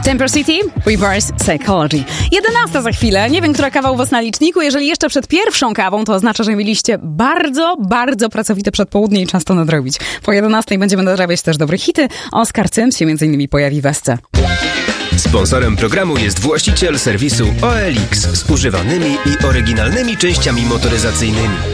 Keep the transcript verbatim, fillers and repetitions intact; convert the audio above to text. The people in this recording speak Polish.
Temper City, Reverse Psychology. jedenasta za chwilę. Nie wiem, która kawa u was na liczniku. Jeżeli jeszcze przed pierwszą kawą, to oznacza, że mieliście bardzo, bardzo pracowite przedpołudnie i czas to nadrobić. Po jedenastej będziemy nadrabiać też dobre hity. Oskar Cyms się między innymi pojawi w Esce. Sponsorem programu jest właściciel serwisu O L X z używanymi i oryginalnymi częściami motoryzacyjnymi.